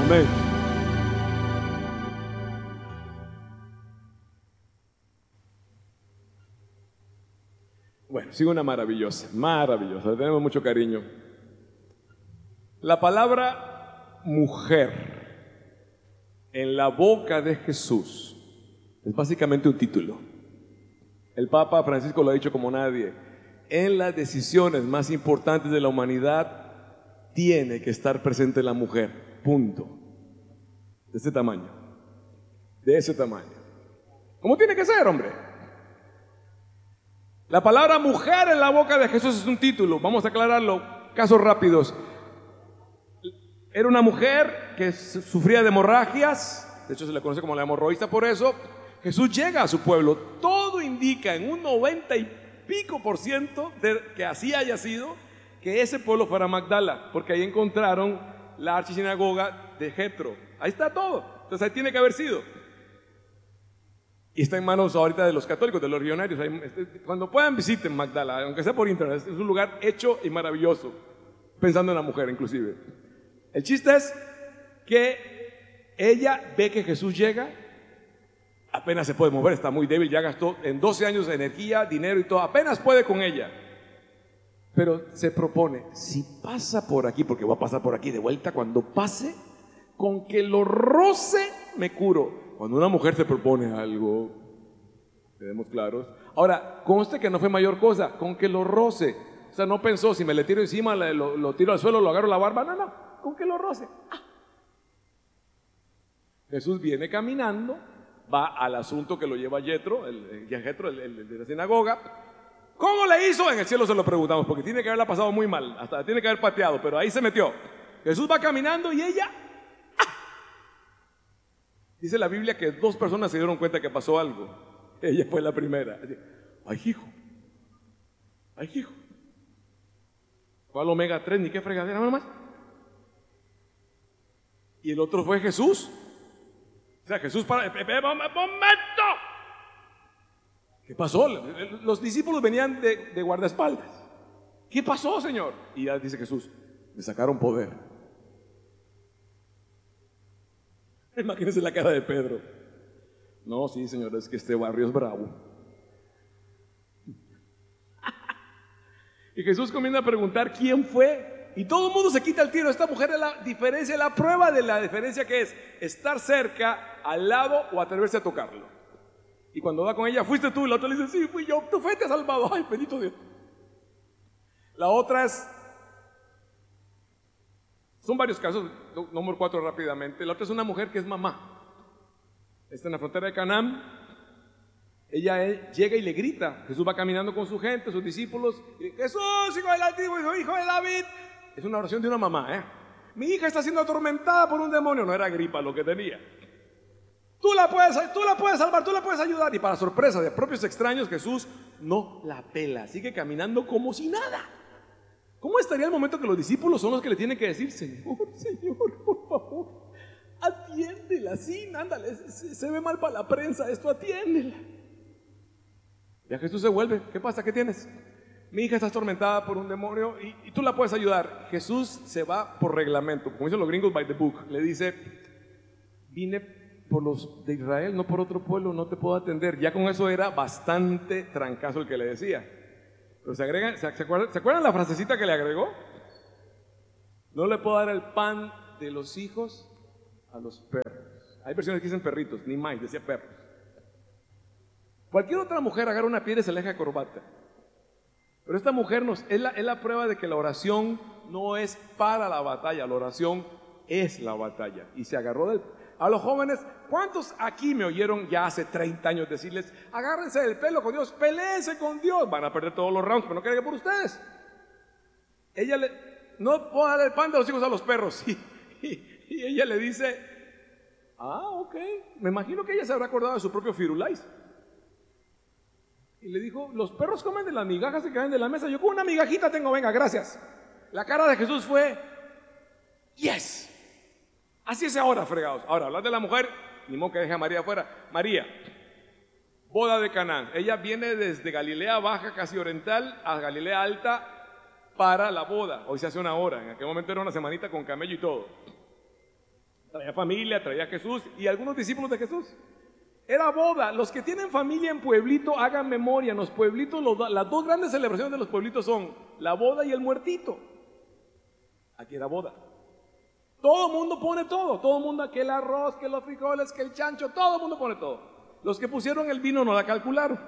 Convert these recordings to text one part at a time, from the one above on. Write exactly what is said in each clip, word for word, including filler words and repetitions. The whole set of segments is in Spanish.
Amén. Bueno, sigue una maravillosa, maravillosa, le tenemos mucho cariño. La palabra mujer en la boca de Jesús es básicamente un título. El Papa Francisco lo ha dicho como nadie. En las decisiones más importantes de la humanidad tiene que estar presente la mujer. Punto. De ese tamaño. De ese tamaño. ¿Cómo tiene que ser, hombre? La palabra mujer en la boca de Jesús es un título. Vamos a aclararlo. Casos rápidos. Era una mujer que sufría de hemorragias. De hecho, se le conoce como la hemorroísta por eso. Jesús llega a su pueblo. Todo indica en un noventa y pico por ciento de que así haya sido, que ese pueblo fuera Magdala, porque ahí encontraron la archisinagoga de Jetro. Ahí está todo. Entonces ahí tiene que haber sido. Y está en manos ahorita de los católicos, de los legionarios. Cuando puedan, visiten Magdala, aunque sea por internet. Es un lugar hecho y maravilloso, pensando en la mujer inclusive. El chiste es que ella ve que Jesús llega, apenas se puede mover, está muy débil, ya gastó en doce años de energía, dinero y todo, apenas puede con ella. Pero se propone, si pasa por aquí, porque va a pasar por aquí de vuelta, cuando pase, con que lo roce, me curo. Cuando una mujer se propone algo, quedemos claros. Ahora, conste que no fue mayor cosa, con que lo roce. O sea, no pensó, si me le tiro encima, lo, lo tiro al suelo, lo agarro la barba. No, no, con que lo roce. Ah. Jesús viene caminando, va al asunto que lo lleva Jetro, el, el, Jetro, el, el de la sinagoga. ¿Cómo le hizo? En el cielo se lo preguntamos, porque tiene que haberla pasado muy mal, hasta tiene que haber pateado, pero ahí se metió. Jesús va caminando y ella... Dice la Biblia que dos personas se dieron cuenta que pasó algo. Ella fue la primera. Ay, hijo. Ay, hijo. ¿Cuál omega tres? Ni qué fregadera, nada más. Y el otro fue Jesús. O sea, Jesús para... ¡Momento! ¿Qué pasó? Los discípulos venían de, de guardaespaldas. ¿Qué pasó, Señor? Y ya dice Jesús, le sacaron poder. Imagínense la cara de Pedro. No, sí, Señor, es que este barrio es bravo. Y Jesús comienza a preguntar quién fue. Y todo el mundo se quita el tiro. Esta mujer es la diferencia, la prueba de la diferencia que es estar cerca, al lado o atreverse a tocarlo. Y cuando va con ella, fuiste tú. Y la otra le dice, sí, fui yo. Tu fe te ha salvado. Ay, bendito Dios. La otra es... Son varios casos, número cuatro rápidamente. La otra es una mujer que es mamá. Está en la frontera de Canaán. Ella eh, llega y le grita. Jesús va caminando con su gente, sus discípulos. Y, Jesús, hijo del Altísimo, hijo de David. Es una oración de una mamá. ¿eh? Mi hija está siendo atormentada por un demonio. No era gripa lo que tenía. Tú la puedes, tú la puedes salvar, tú la puedes ayudar. Y para sorpresa de propios extraños, Jesús no la pela. Sigue caminando como si nada. ¿Cómo estaría el momento que los discípulos son los que le tienen que decir, Señor, Señor, por favor, atiéndela, sí, ándale, se, se ve mal para la prensa esto, atiéndela? Ya Jesús se vuelve, ¿qué pasa? ¿Qué tienes? Mi hija está atormentada por un demonio y, y tú la puedes ayudar. Jesús se va por reglamento, como dicen los gringos, by the book. Le dice, vine por los de Israel, no por otro pueblo, no te puedo atender. Ya con eso era bastante trancazo el que le decía. Pero se agregan, ¿se, se, acuerdan, ¿se acuerdan la frasecita que le agregó? No le puedo dar el pan de los hijos a los perros. Hay versiones que dicen perritos, ni más, decía perros. Cualquier otra mujer agarra una piedra y se le deja de corbata. Pero esta mujer nos, es, la, es la prueba de que la oración no es para la batalla, la oración es la batalla. Y se agarró del... A los jóvenes, ¿cuántos aquí me oyeron ya hace treinta años decirles, agárrense del pelo con Dios, peleense con Dios? Van a perder todos los rounds, pero no creen que por ustedes. Ella le, no puedo dar el pan de los hijos a los perros. Y, y, y ella le dice, ah, ok, me imagino que ella se habrá acordado de su propio Firulais. Y le dijo, los perros comen de las migajas que caen de la mesa, yo con una migajita tengo, venga, gracias. La cara de Jesús fue, yes. Así es ahora, fregados. Ahora, hablar de la mujer, ni modo que deje a María afuera. María, boda de Canaán. Ella viene desde Galilea Baja, casi oriental, a Galilea Alta para la boda. Hoy se hace una hora. En aquel momento era una semanita con camello y todo. Traía familia, traía a Jesús y algunos discípulos de Jesús. Era boda. Los que tienen familia en pueblito, hagan memoria. En los pueblitos, los, las dos grandes celebraciones de los pueblitos son la boda y el muertito. Aquí era boda. Todo el mundo pone todo. Todo el mundo, que el arroz, que los frijoles, que el chancho, todo el mundo pone todo. Los que pusieron el vino no la calcularon.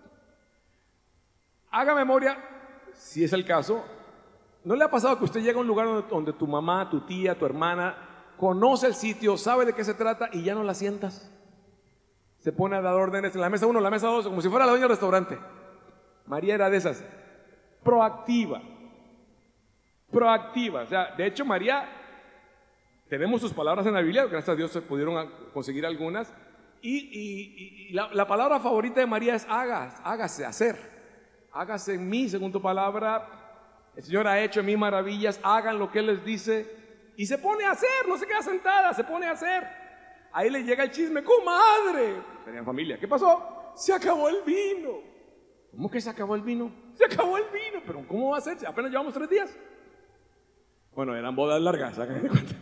Haga memoria, si es el caso. ¿No le ha pasado que usted llega a un lugar donde, donde tu mamá, tu tía, tu hermana conoce el sitio, sabe de qué se trata y ya no la sientas? Se pone a dar órdenes en la mesa uno, la mesa dos, como si fuera la dueña del restaurante. María era de esas, proactiva, proactiva. O sea, de hecho María, tenemos sus palabras en la Biblia, gracias a Dios se pudieron conseguir algunas, y, y, y la, la palabra favorita de María es hagas, hágase, hacer, hágase en mí según tu palabra. El Señor ha hecho en mí maravillas, hagan lo que Él les dice, y se pone a hacer, no se queda sentada, se pone a hacer. Ahí le llega el chisme, comadre, tenían familia, ¿qué pasó? Se acabó el vino. ¿Cómo que se acabó el vino? Se acabó el vino, pero ¿cómo va a ser? Apenas llevamos tres días. Bueno, eran bodas largas, hagan de cuenta.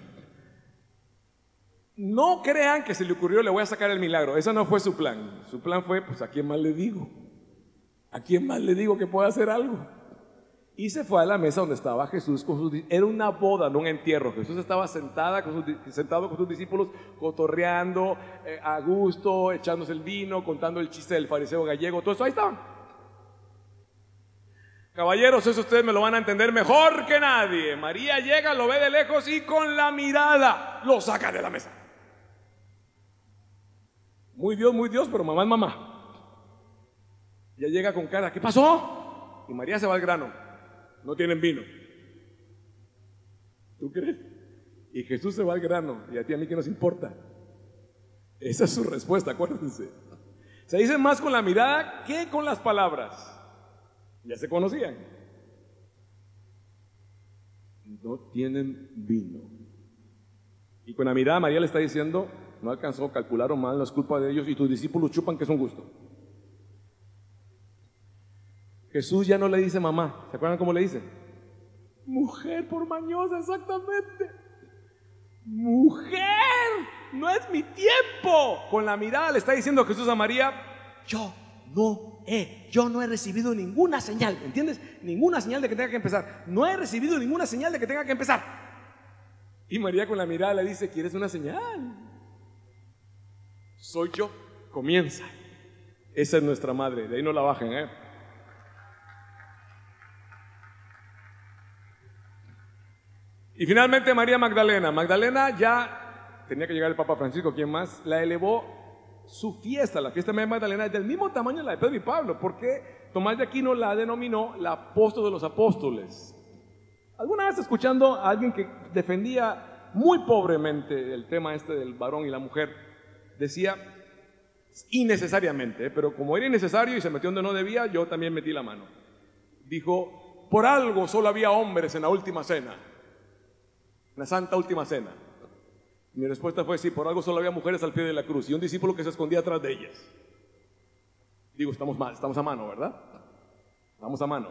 No crean que se le ocurrió, le voy a sacar el milagro. Ese no fue su plan. Su plan fue, pues, ¿a quién más le digo? ¿A quién más le digo que pueda hacer algo? Y se fue a la mesa donde estaba Jesús con sus discípulos. Era una boda, no un entierro. Jesús estaba sentada con sus, sentado con sus discípulos, cotorreando, eh, a gusto, echándose el vino, contando el chiste del fariseo gallego, todo eso, ahí estaban. Caballeros, eso ustedes me lo van a entender mejor que nadie. María llega, lo ve de lejos y con la mirada lo saca de la mesa. Muy Dios, muy Dios, pero mamá es mamá. Ya llega con cara, ¿qué pasó? Y María se va al grano. No tienen vino. ¿Tú crees? Y Jesús se va al grano. ¿Y a ti, a mí qué nos importa? Esa es su respuesta, acuérdense. Se dice más con la mirada que con las palabras. Ya se conocían. No tienen vino. Y con la mirada María le está diciendo, no alcanzó, calcularon mal, no es culpa de ellos, y tus discípulos chupan que es un gusto. Jesús ya no le dice mamá. ¿Se acuerdan cómo le dice? Mujer por mañosa, exactamente. Mujer, no es mi tiempo. Con la mirada le está diciendo Jesús a María, yo no he, yo no he recibido ninguna señal, ¿entiendes? Ninguna señal de que tenga que empezar. No he recibido ninguna señal de que tenga que empezar. Y María con la mirada le dice, ¿quieres una señal? Soy yo, comienza. Esa es nuestra madre, de ahí no la bajen, ¿eh? Y finalmente María Magdalena. Magdalena ya tenía que llegar el Papa Francisco, ¿quién más? La elevó su fiesta, la fiesta de María Magdalena es del mismo tamaño de la de Pedro y Pablo, porque Tomás de Aquino la denominó la apóstol de los apóstoles. ¿Alguna vez escuchando a alguien que defendía muy pobremente el tema este del varón y la mujer, decía innecesariamente, ¿eh? Pero como era innecesario y se metió donde no debía, yo también metí la mano. Dijo, por algo solo había hombres en la última cena. La santa última cena. Mi respuesta fue sí, por algo solo había mujeres al pie de la cruz y un discípulo que se escondía atrás de ellas. Digo, estamos mal, estamos a mano, ¿verdad? Estamos a mano.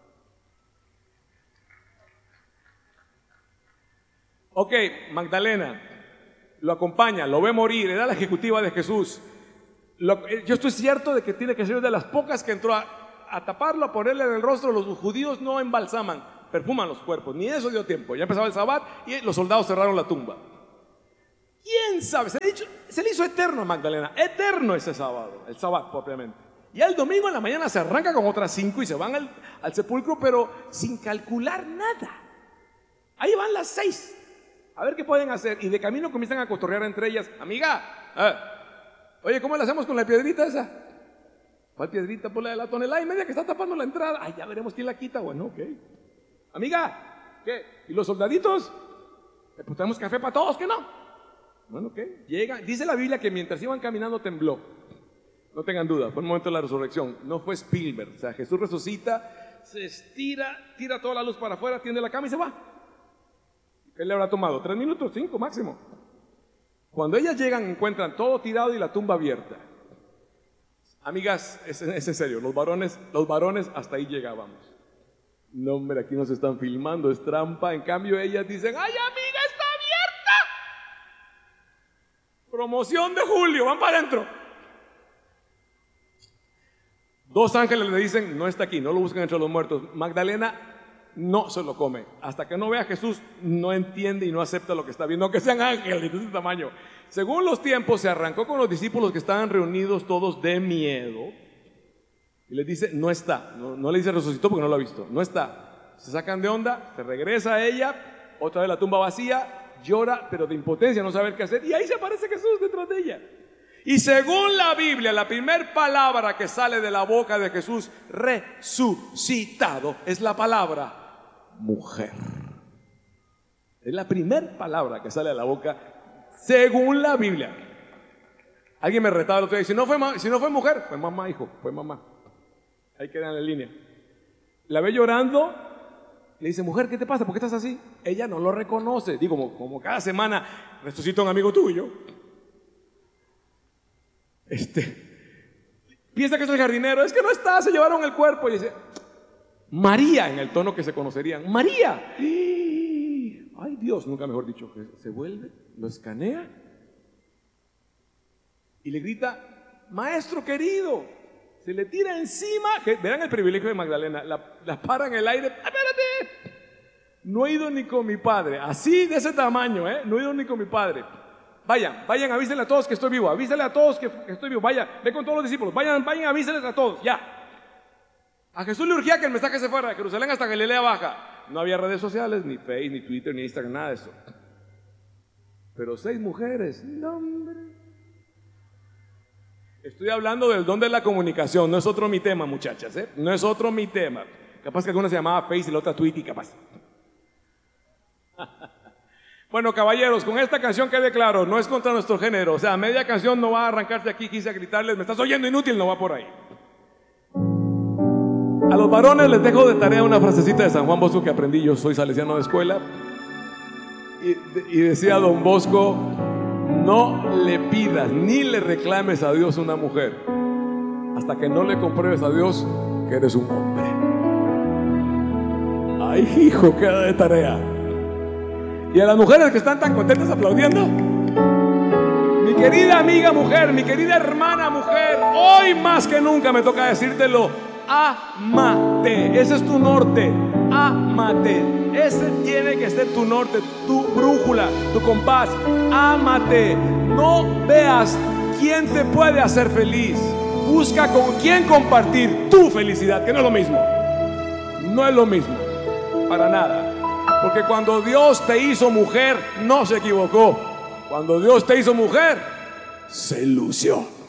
Ok, Magdalena lo acompaña, lo ve morir, era la ejecutiva de Jesús. Lo, yo estoy cierto de que tiene que ser de las pocas que entró a, a taparlo, a ponerle en el rostro. Los judíos no embalsaman, perfuman los cuerpos, ni eso dio tiempo. Ya empezaba el sabbat y los soldados cerraron la tumba. ¿Quién sabe? Se le, hizo, se le hizo eterno a Magdalena, eterno ese sábado, el sabbat propiamente. Y el domingo en la mañana se arranca con otras cinco y se van al, al sepulcro, pero sin calcular nada. Ahí van las seis, a ver qué pueden hacer. Y de camino comienzan a cotorrear entre ellas. Amiga, eh, oye, ¿cómo le hacemos con la piedrita esa? ¿Cuál piedrita? Por la de la tonelada y media que está tapando la entrada. Ay, ya veremos quién la quita. Bueno, ok. Amiga, ¿qué? ¿Y los soldaditos? Pues tenemos café para todos, ¿qué no? Bueno, ok. Llega, dice la Biblia que mientras iban caminando tembló. No tengan duda, fue el momento de la resurrección. No fue Spielberg. O sea, Jesús resucita, se estira, tira toda la luz para afuera, tiende la cama y se va. ¿Qué le habrá tomado? ¿Tres minutos? ¿Cinco máximo? Cuando ellas llegan, encuentran todo tirado y la tumba abierta. Amigas, es, es en serio, los varones, los varones hasta ahí llegábamos. No, hombre, aquí nos están filmando, es trampa. En cambio, ellas dicen, ¡ay, amiga, está abierta! Promoción de julio, van para adentro. Dos ángeles le dicen, no está aquí, no lo busquen entre los muertos. Magdalena no se lo come. Hasta que no vea a Jesús, no entiende y no acepta lo que está viendo, aunque sean ángeles de ese tamaño. Según los tiempos, se arrancó con los discípulos que estaban reunidos todos de miedo. Y les dice, no está. No, no le dice resucitó porque no lo ha visto. No está. Se sacan de onda, se regresa a ella, otra vez la tumba vacía, llora, pero de impotencia, no sabe qué hacer. Y ahí se aparece Jesús detrás de ella. Y según la Biblia, la primera palabra que sale de la boca de Jesús resucitado es la palabra mujer. Es la primera palabra que sale de la boca según la Biblia. Alguien me retaba el otro día, si no fue, si no fue mujer, fue mamá, hijo, fue mamá. Ahí quedan en línea. La ve llorando, le dice, mujer, ¿qué te pasa? ¿Por qué estás así? Ella no lo reconoce. Digo, como, como cada semana resucita un amigo tuyo. Este, piensa que es el jardinero, es que no está, se llevaron el cuerpo. Y dice, María, en el tono que se conocerían, María. Ay, Dios, nunca mejor dicho, que se vuelve, lo escanea y le grita, maestro querido, se le tira encima. Que, verán el privilegio de Magdalena, la, la para en el aire, espérate, no he ido ni con mi padre, así de ese tamaño, ¿eh? No he ido ni con mi padre. Vayan, vayan, avísenle a todos que estoy vivo, avísenle a todos que, que estoy vivo, vayan, ve con todos los discípulos, vayan, vayan, avísenles a todos, ya. A Jesús le urgía que el mensaje se fuera de Jerusalén hasta Galilea Baja. No había redes sociales, ni Facebook, ni Twitter, ni Instagram, nada de eso. Pero seis mujeres, no, hombre. Estoy hablando del don de la comunicación, no es otro mi tema, muchachas, ¿eh? No es otro mi tema. Capaz que alguna se llamaba Face y la otra Tweety, capaz. Bueno, caballeros, con esta canción quede claro, no es contra nuestro género. O sea, media canción no va a arrancarse aquí, quise gritarles, me estás oyendo inútil, no va por ahí. A los varones les dejo de tarea una frasecita de San Juan Bosco que aprendí, yo soy salesiano de escuela. Y, y decía don Bosco, no le pidas ni le reclames a Dios una mujer hasta que no le compruebes a Dios que eres un hombre. Ay, hijo, queda de tarea. Y a las mujeres que están tan contentas aplaudiendo, mi querida amiga mujer, mi querida hermana mujer, hoy más que nunca me toca decírtelo, ámate, ese es tu norte, ámate, ese tiene que ser tu norte, tu brújula, tu compás, ámate, no veas quién te puede hacer feliz, busca con quién compartir tu felicidad, que no es lo mismo, no es lo mismo, para nada. Porque cuando Dios te hizo mujer, no se equivocó. Cuando Dios te hizo mujer, se lució.